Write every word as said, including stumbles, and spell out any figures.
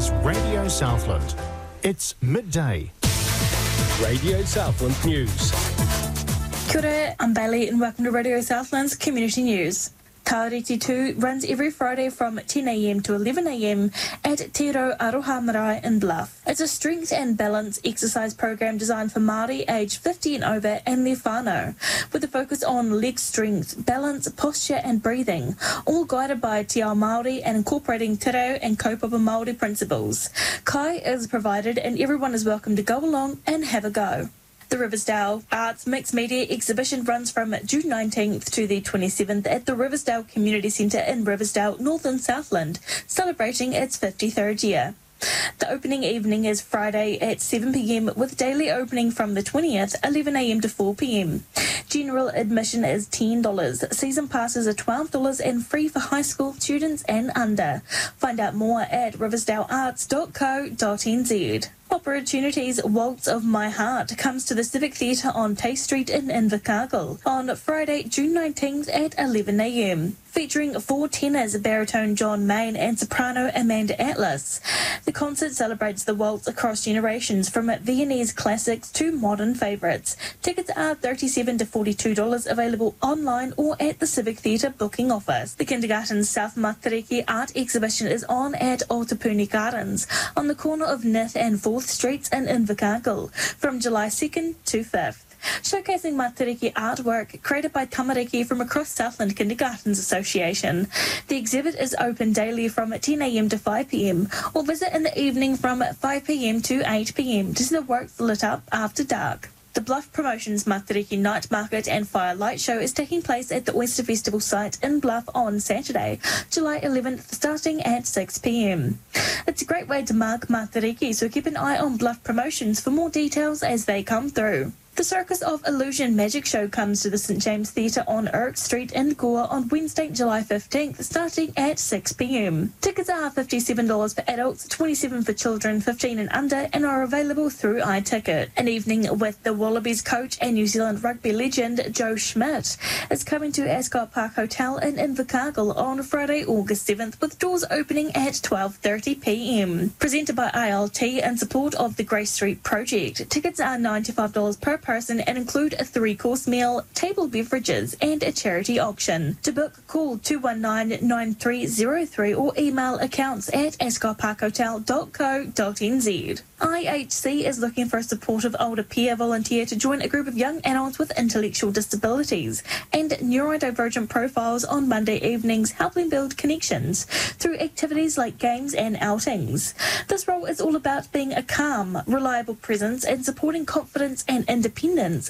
is Radio Southland. It's midday. Radio Southland News. Kia ora, I'm Bailey and welcome to Radio Southland's Community News. Tauriti two runs every Friday from ten a m to eleven a m at Te Rau Aroha Marae in Bluff. It's a strength and balance exercise program designed for Māori aged fifty and over and their whānau, with a focus on leg strength, balance, posture and breathing, all guided by Te Ao Māori and incorporating te reo and kaupapa Māori principles. Kai is provided and everyone is welcome to go along and have a go. The Riversdale Arts Mixed Media Exhibition runs from June nineteenth to the twenty-seventh at the Riversdale Community Centre in Riversdale, Northern Southland, celebrating its fifty-third year. The opening evening is Friday at seven p m with daily opening from the twentieth, eleven a m to four p m. General admission is ten dollars. Season passes are twelve dollars and free for high school students and under. Find out more at riversdale arts dot co dot n z. Opportunities Waltz of My Heart comes to the Civic Theatre on Tay Street in Invercargill on Friday, June nineteenth at eleven a m. Featuring four tenors, baritone John Main and soprano Amanda Atlas. The concert celebrates the waltz across generations, from Viennese classics to modern favourites. Tickets are thirty-seven to forty-two dollars, available online or at the Civic Theatre booking office. The Kindergarten South Matariki art exhibition is on at Otapuni Gardens on the corner of Nith and fourth Streets in Invercargill from July second to fifth. Showcasing Matariki artwork created by tamariki from across Southland Kindergartens Association. The exhibit is open daily from ten a m to five p m or visit in the evening from five p m to eight p m to see the works lit up after dark. The Bluff Promotions Matariki Night Market and Firelight Show is taking place at the Oyster Festival site in Bluff on Saturday, July eleventh, starting at six p m. It's a great way to mark Matariki, so keep an eye on Bluff Promotions for more details as they come through. The Circus of Illusion Magic Show comes to the St James Theatre on Erk Street in Gore on Wednesday, July fifteenth, starting at six p m. Tickets are fifty-seven dollars for adults, twenty-seven dollars for children fifteen and under, and are available through iTicket. An evening with the Wallabies coach and New Zealand rugby legend Joe Schmidt is coming to Ascot Park Hotel in Invercargill on Friday, August seventh, with doors opening at twelve thirty p m. Presented by I L T in support of the Grace Street Project. Tickets are ninety-five dollars per person and include a three-course meal, table beverages and a charity auction. To book, call two one nine, nine three zero three or email accounts at ascot park hotel dot co dot n z. I H C is looking for a supportive older peer volunteer to join a group of young adults with intellectual disabilities and neurodivergent profiles on Monday evenings, helping build connections through activities like games and outings. This role is all about being a calm, reliable presence and supporting confidence and independence